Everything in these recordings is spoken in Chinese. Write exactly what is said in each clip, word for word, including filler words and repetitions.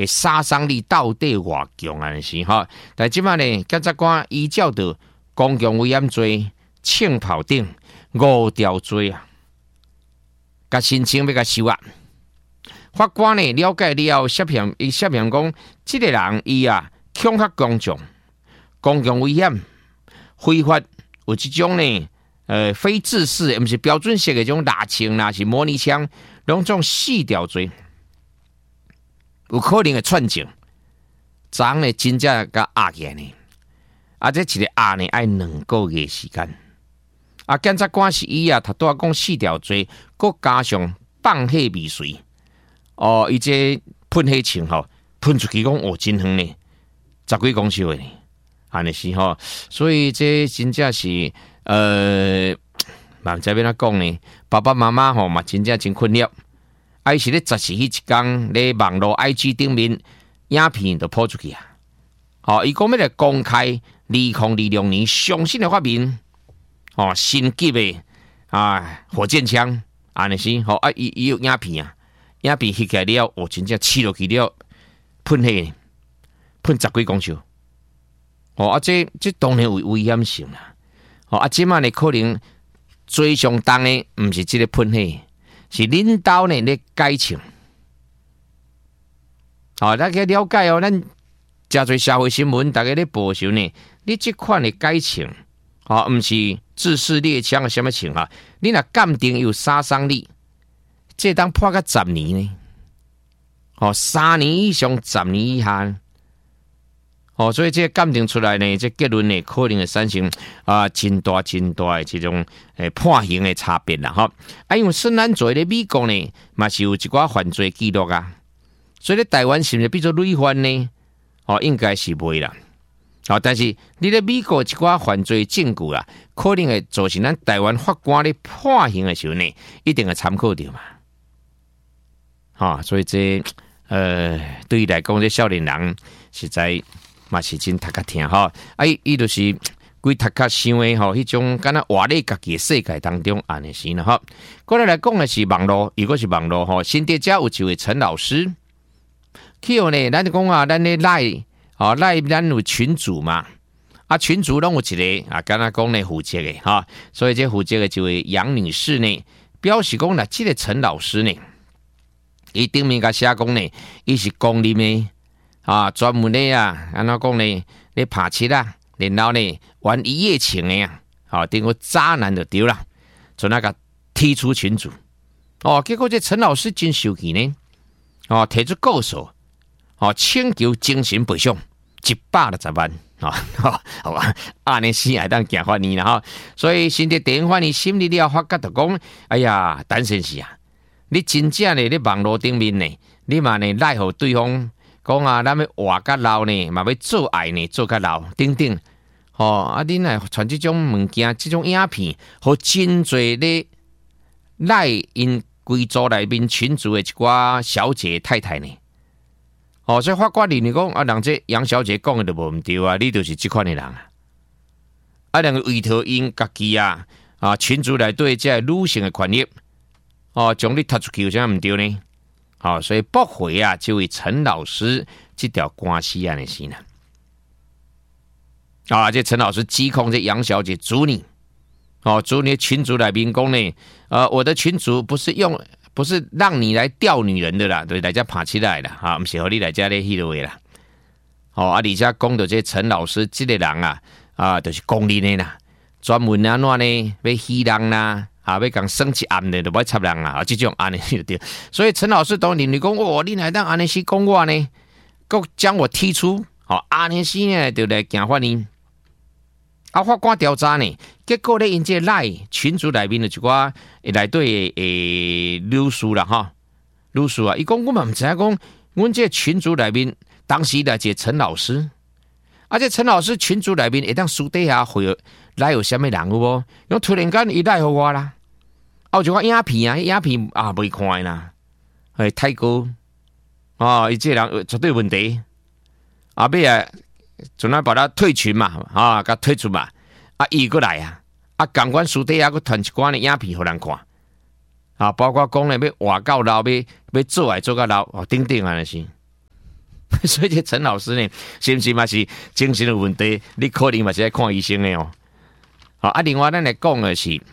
诶杀伤力到底偌强安是吼？但即摆呢，检察官依照着公共危险罪、枪炮等五条罪啊，甲申请要甲收押。法官呢了解了涉嫌，伊涉嫌讲，即个人伊啊恐吓公众、公共危险、非法有即种呢，呃，非自式，毋是标准式的种拿枪啦，是模拟枪，拢种四条罪，有可能会串证。昨昏呢真正甲压起来呢，啊，这一个压呢爱两个月时间。啊，检察官是以啊，他拄仔讲四条罪，佮加上放火未遂。哦，伊这喷火枪吼，喷出去讲哦，真远呢，十几公尺的呢，安尼是吼，所以这真正是呃，嘛毋知要怎讲呢？爸爸妈妈吼嘛，真正真困扰。啊，伊是咧十四迄一天咧网络 I G 顶面影片就抛出去啊！哦，伊讲要来公开二零二六年上新的发明，哦，新级的啊火箭枪，安尼是吼啊，伊伊有影片啊。影片翕起来了，哦，真正刺落去了，喷火，喷十几公尺。哦，啊，这这当然有危险性啦。哦，啊，即摆呢可能最上重的，毋是即个喷火，是领导呢咧改枪。哦，大家了解哦，咱真侪社会新闻，大家咧报时呢，你即款的改枪，哦，毋是制式猎枪啊，什么枪啊？你若鉴定有杀伤力。这当判到十年呢，哦，三年以上，十年以下，哦，所以这鉴定出来呢，这结论呢，可能会产生啊、呃、真大真大的这种诶判刑的差别啦，哈。啊，因为虽然做咧美国呢，嘛是有一寡犯罪记录啊，所以咧台湾是不是变做累犯呢？哦，应该是袂啦。哦，但是你咧美国一寡犯罪证据啦，可能会造成咱台湾法官咧判刑的时候呢，一定会参考到嘛。啊、哦，所以这呃，对于来讲，这少年人实在嘛是真读较听哈。啊，伊就是规读较想的吼，迄种敢若活咧家己的世界当中安尼是啦哈。过来来讲的是网络，如果是网络吼，新店家有一位陈老师，去后呢，咱就讲啊，咱咧赖啊赖，咱有群主嘛，啊群主拢有一个啊，敢若讲咧负责的哈，所以这负责的这位杨女士呢，表示讲啦，这个陈老师呢。伊顶面甲写讲呢，伊是公立的啊，专门的啊，安怎讲呢？咧拍七啦，然后呢玩一夜情的啊，好，顶个渣男就对啦，就那个踢出群组。哦，结果这陈老师真受气呢，哦，提出告诉，哦，请求精神赔偿一百六十万。啊，好吧，安尼死还当行法院啦哈，所以新的地方法院审理了，发觉就讲，哎呀，陈先生啊。你真正呢？你网络顶面呢？你嘛呢？奈何对方讲啊？咱要活较老呢？嘛要做爱呢？做较老，等等。吼、哦、啊！你来传这种物件，这种影片，和真侪咧赖因规组内面群组的一寡小姐太太呢？哦，所以法官认为讲啊，人这杨小姐讲的就无毋对啊，你就是这款的人啊。啊，人为讨因家己啊啊群组内对这女性的权益。哦，将你踢出去有啥唔对呢？好、哦，所以驳回啊，这位陈老师这条官司案的事呢。啊，这陈老师指控这杨小姐阻你，哦，阻你群主来宾讲呢，呃，我的群主不是用，不是让你来钓女人的啦，对，大家爬起来啦，哈，不是和你来家咧迄落啦。哦，啊，而且讲到这陈老师这个人啊，啊，就是公立的啦，专门安怎呢，要欺人啦。啊，要讲升级案的，就不插人啊！啊，这种案的就对。所以陈老师当年你讲，哦，你来当安尼是讲我呢，佮将我踢出，好安尼是呢，就来行法院。啊，法官调查呢，结果咧，因这赖群组内面的一寡内底诶律师啦，哈，律师啊，伊讲我嘛唔知影讲，阮这群组内面当时来这陈老师，而且陈老师群组内面会当私底下会来有啥物人有无？用突然间伊来互我啦。啊，有一个影片啊，影片啊未看啦，系太高啊！伊这人绝对有问题。后尾啊，就那把他退群嘛，啊，甲退出嘛，啊，伊过来啊，啊，共款私底下佫传一寡的影片互人看，啊，包括讲咧要活到老，要要做爱做到老，哦，等等安尼是。 所以这陈老师呢，是不是嘛是精神有问题？你可能嘛是要看医生的哦。好啊，另外咱来讲的是，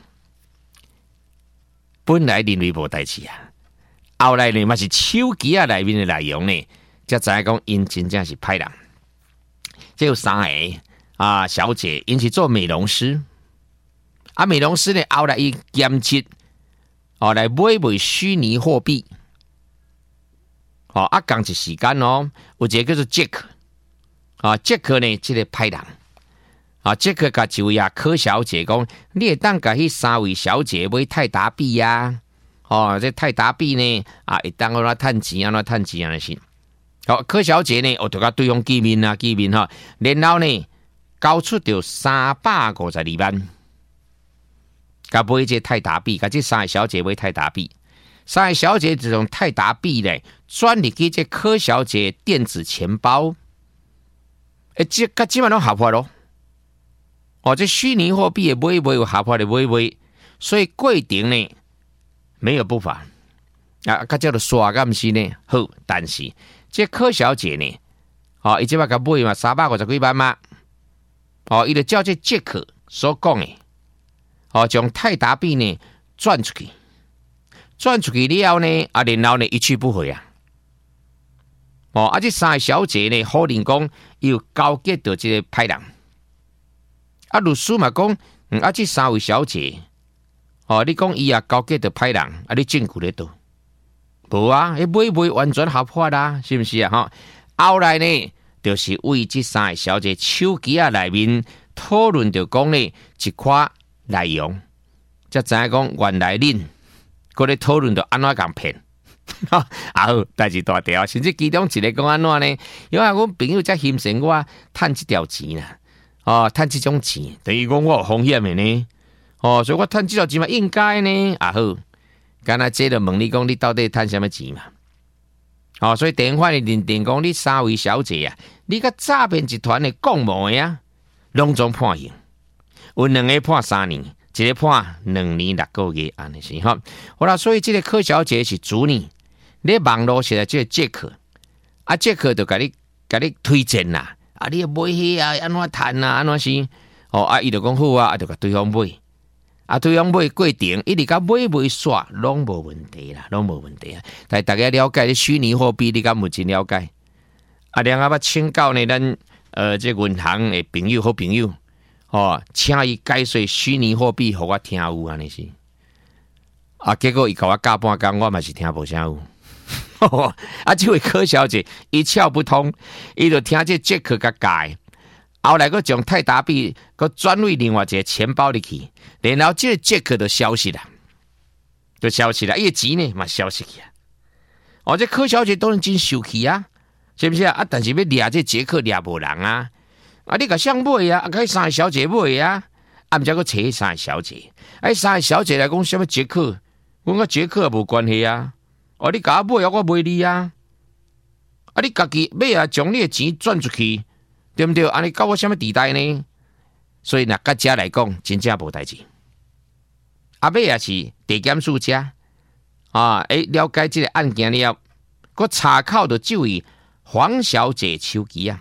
本来认为无代志啊，后来呢嘛是手机啊内面的内容呢，才知影讲因真正是歹人。这有三个啊小姐，因是做美容师，啊美容师呢后来伊兼职哦来买卖虚拟货币。哦，啊，同一时间哦，有一个叫做杰克，啊，杰克呢，这个歹人，啊，杰克甲一位啊柯小姐讲，你会当甲迄三位小姐买泰达币呀、啊？哦，这泰达币呢，啊，会当安怎趁钱，安怎趁钱安尼是。好，柯小姐呢，我就甲对方见面啊，见面哈，然后呢，交出着三百五十二万，甲买这泰达币，甲这三个小姐买泰达币。三位小姐这种泰达币呢，转入去这柯小姐电子钱包，诶，这甲基本上合法咯。哦，这虚拟货币的买卖有合法的买卖，所以过程呢没有不法。啊，甲叫做刷噶毋是呢？好，但是这柯小姐呢，哦，伊即摆甲买嘛三百五十几万嘛，哦，伊就照这杰克所讲的，哦，将泰达币呢转出去。转出去了后呢，啊，然后呢一去不回啊！哦，啊，这三个小姐呢，可能讲有交结到这个歹人。啊，律师嘛讲，嗯，啊，这三位小姐，哦，你讲伊也交结到歹人，啊，你证据咧倒？无啊，迄买卖完全合法啦，是不是啊？哈，后来呢，就是为这三个小姐手机啊内面讨论着讲呢一块内容，才知影讲原来恁。嗰咧讨论到安怎共骗，啊好，代志大条，甚至其中一个讲安怎呢？因为阮朋友才欣赏我趁这条钱啦，哦，趁这种钱，等于讲我有风险的呢，哦，所以我趁这条钱嘛应该呢，啊好，刚才接着问你讲你到底趁什么钱嘛？哦，所以电话里认定讲你三位小姐啊，你甲诈骗集团的共谋呀，拢总判刑，有两个判三年。一个判两年六个月，安尼是哈。好啦，所以这个柯小姐是主你，你网络现在这个杰克，啊杰克就甲你甲你推荐啦，啊你买迄啊，安怎赚啊，安怎是？哦啊，伊就讲好啊，啊就甲对方买，啊对方买过程，一直甲买买刷，拢无问题啦，拢无问题啊。但大家了解虚拟货币，你敢有真了解？啊，两个要请教呢，咱呃这银行的朋友好朋友。哦，请伊解说虚拟货币，互我听有安尼是。啊，结果伊甲我教半工，我嘛是听无啥有。啊，这位柯小姐一窍不通，伊就听这杰克甲教，后来佫将泰达币佫转入另外一个钱包里去，然后这个杰克就消失了，就消失了，伊个钱呢嘛消失去啊。哦，这柯小姐当然真生气啊，是不是啊？啊，但是要掠这杰克掠无人啊。啊！你甲谁买啊？啊，甲三个小姐买啊！啊，毋则佫找三个小姐。哎，三个小姐来讲，什么杰克？阮甲杰克也无关系啊！哦，你甲我买啊，我买你啊！啊，你家己买啊，将你的钱转出去，对毋对？安尼搞我什么地带呢？所以若甲遮来讲，真正无代志。啊，尾也是地检署遮啊，哎，了解这个案件了，佫查考到这位黄小姐手机啊。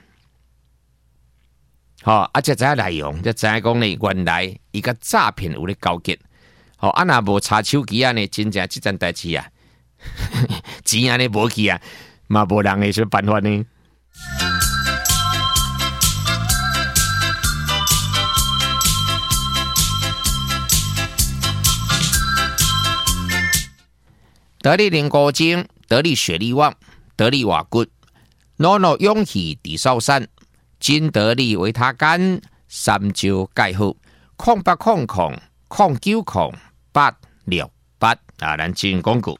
好、哦，啊，才知影内容，才知影讲呢，原来伊甲诈骗有咧交结。好、哦，啊，若无查手机啊呢，真正即件代志啊，钱安尼无去啊，嘛无人会什么办法呢？得力零高精，得力雪力旺，得力瓦骨，诺诺勇气地少山。金得利维他干三招介好，空八空空空九空八六八啊！咱进广告。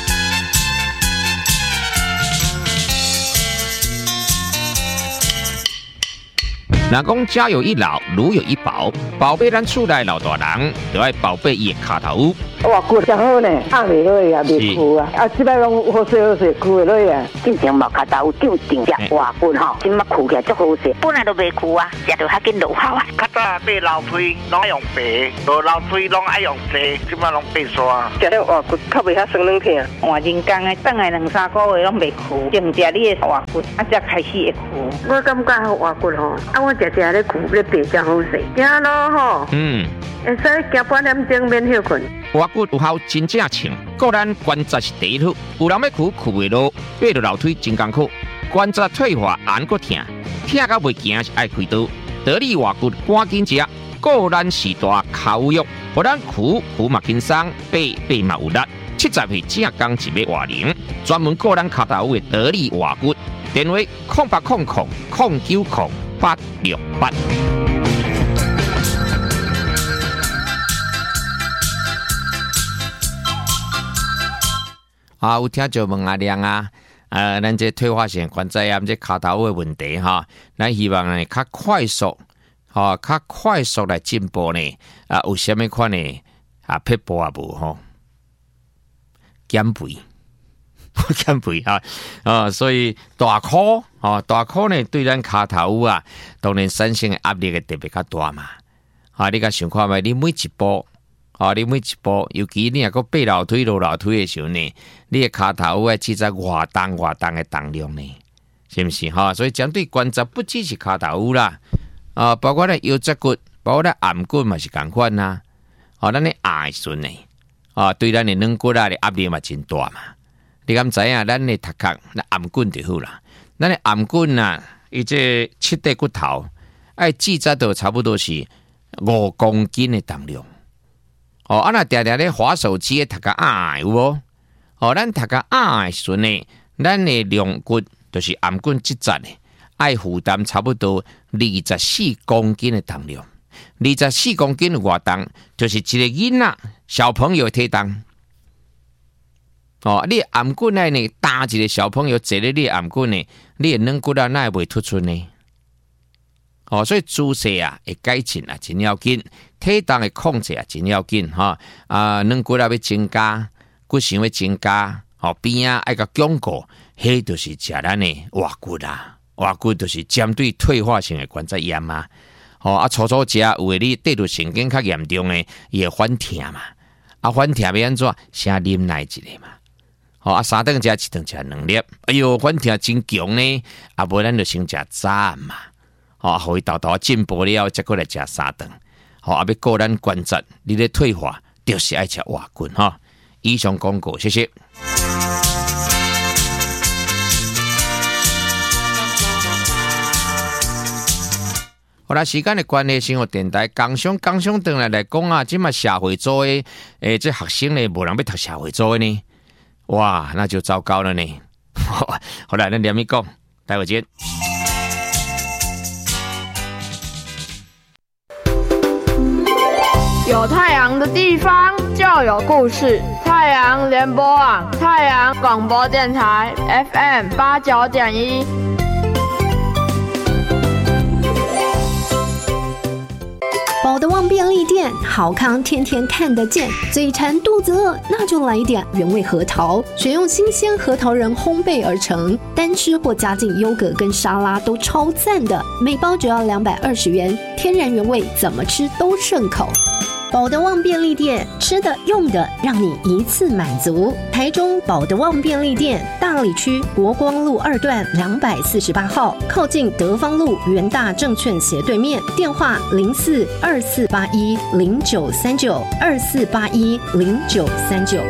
若讲家有一老，如有一宝，宝贝咱厝内老大人，就爱宝贝伊的卡头。 哇，骨真好呢，压袂落去啊，袂枯啊，啊，即摆拢好势好势，枯袂落去啊。 进前毛卡豆长长只活骨吼，即摆枯起来足好势，本来都袂枯啊，食着较紧落效啊。 较早买老推拢爱用白，无老推拢爱用细，即摆拢变刷。 食了活骨较袂遐酸软疼， 换人工的，等来两三个月拢袂枯，净食你的活骨，啊才开始会枯。 我感觉活骨吼，啊我食食咧枯咧白真好势，行咯吼。嗯。会使行半点钟免休困。 活骨有效真正强，个咱关节是第一好。有人要苦苦袂落，爬落楼梯真艰苦，关节退化按个疼，疼到袂行是爱开刀。得力活骨赶紧食，个咱是大口药，互咱苦苦嘛轻松，爬爬嘛有力。七十岁正刚一尾活龄，专门个咱脚头的得力活骨。电话空八空空空九空八六八。啊，有听就问阿亮啊，呃，咱这退化性关节炎这脚头的问题哈，咱希望呢较快速，哈、哦，较快速来进步呢。啊，有啥物款呢？啊，撇步啊无吼，减肥，减肥哈，啊，所以大箍哦，大箍呢对咱脚头啊，当然产生的压力会特别较大嘛。啊，你甲想看觅，你每一步。哦，你每一步，尤其你若个爬楼梯、落楼梯的时候呢，你的脚头啊，其实活动活动的重量呢，是不是哈？所以针对关节不只是脚头啦，啊，包括咧腰脊骨，包括咧颔骨嘛是共款呐。哦，咱咧压的时阵呢，啊，对咱的软骨啊的压力嘛真大嘛。你敢知影？咱的头壳、那颔骨就好啦。咱的颔骨啊，伊这七块骨头，爱记载到差不多是五公斤的重量。哦，啊那定定咧滑手机的头壳矮有无？哦，咱头壳矮的时阵呢，咱的龙骨就是颔骨这节呢，爱负担差不多二十四公斤的重量。二十四公斤的活动，就是一个囡仔小朋友的体重。哦，你颔骨内呢，打一个小朋友坐咧你颔骨呢，你的软骨啊，那会突出呢？哦，所以姿势啊，会改进啊，真要紧；体重的控制啊，真要紧哈。啊，软骨啊要增加，骨型要增加，哦边啊爱个巩固，迄就是食咱的活骨啦。活骨就是针对退化性的关节炎嘛。哦啊，初初食有诶，你对着神经较严重诶，伊会反疼嘛。啊，反疼要安怎？先啉奶一个嘛。哦啊，三顿食一顿食两粒。哎呦，反疼真强呢。啊，无咱就先食早暗嘛。哦，互伊豆豆进步了，再过来食三顿。好、哦，啊，要顾咱关节，你咧退化，就是爱吃活骨哈。以上广告，谢谢。好啦，时间的关系，生活电台刚上刚上顿来来讲啊，即嘛社会组的诶，这学生呢，无人要读社会组的呢，哇，那就糟糕了呢。好啦，咱连咪讲，待会见。 有太阳的地方就有故事。太阳联播网，太阳广播电台 F M 八九点一。 宝德旺便利店，好康天天看得见。嘴馋肚子饿，那就来一点原味核桃，选用新鲜核桃仁烘焙而成，单吃或加进优格跟沙拉都超赞的。每包只要两百二十元，天然原味，怎么吃都顺口。宝德旺便利店，吃的用的让你一次满足。台中宝德旺便利店，大里区国光路二段两百四十八号，靠近德芳路元大证券斜对面。电话零四二四八一零九三九二四八一零九三九。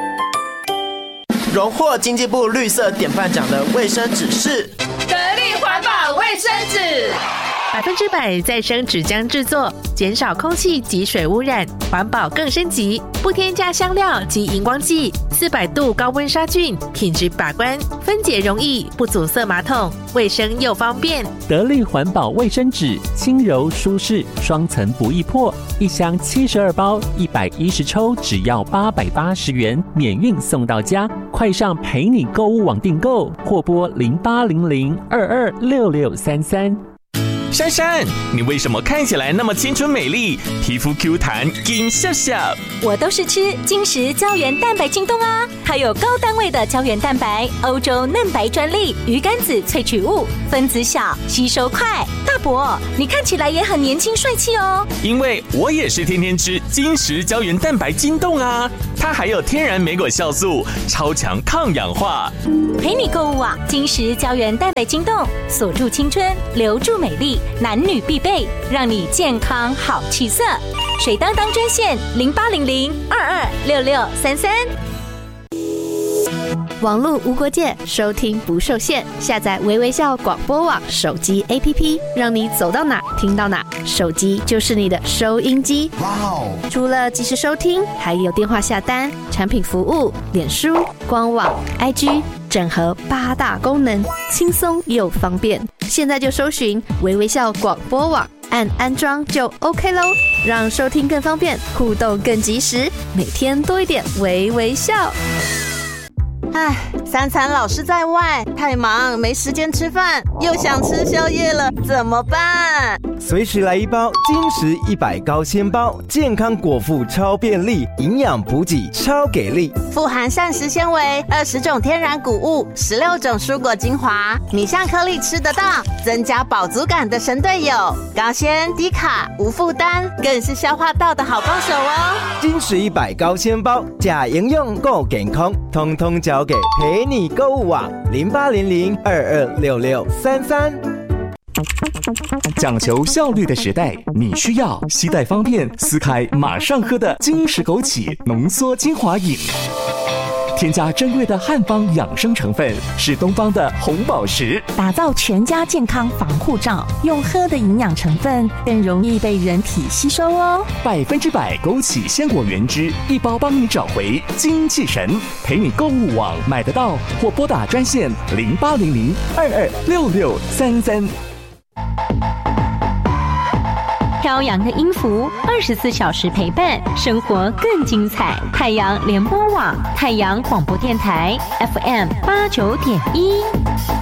荣获经济部绿色典范奖的卫生纸是得力环保卫生纸。百分之百再生纸浆制作，减少空气及水污染，环保更升级，不添加香料及荧光剂，四百度高温杀菌，品质把关，分解容易，不阻塞马桶，卫生又方便。 得力环保卫生纸，轻柔舒适，双层不易破，一箱七十二包，一百一十抽，只要八百八十元，免运送到家。快上陪你购物网订购，或拨零八零零二二六六三三。 珊珊，你为什么看起来那么青春美丽，皮肤 Q 弹，金笑笑？ 我都是吃金石胶原蛋白晶冻啊，它有高单位的胶原蛋白，欧洲嫩白专利，鱼肝子萃取物，分子小，吸收快。大伯，你看起来也很年轻帅气哦。 因为我也是天天吃金石胶原蛋白晶冻啊，它还有天然莓果酵素，超强抗氧化。 陪你购物啊，金石胶原蛋白晶冻，锁住青春，留住美丽，男女必备，让你健康好气色。水当当专线零八零零二二六六三三。 网络无国界，收听不受限。下载微微笑广播网手机 A P P， 让你走到哪听到哪。手机就是你的收音机。哇哦！除了即时收听，还有电话下单、产品服务、脸书、官网、I G， 整合八大功能，轻松又方便。现在就搜寻微微笑广播网，按安装就 OK 咯，让收听更方便，互动更及时，每天多一点微微笑。 唉，三餐老是在外，太忙没时间吃饭，又想吃宵夜了，怎么办？ 随时来一包金石一百高纤包，健康果腹超便利，营养补给超给力， 富含膳食纤维，二十种天然谷物，十六种蔬果精华，米香颗粒吃得到，增加饱足感的神队友，高纤低卡无负担，更是消化道的好帮手哦。 金石一百高纤包，假营养够健康，通通交给陪你购物网零八零零二二六六三三。 讲求效率的时代，你需要携带方便、撕开马上喝的金石枸杞浓缩精华饮。添加珍贵的汉方养生成分，是东方的红宝石， 打造全家健康防护罩。用喝的营养成分更容易被人体吸收哦。 百分之百枸杞鲜果原汁，一包帮你找回精气神。陪你购物网买得到，或拨打专线零八零零二二六六三三。 飘扬的音符，二十四小时陪伴，生活更精彩。太阳联播网，太阳广播电台 F M 八九点一。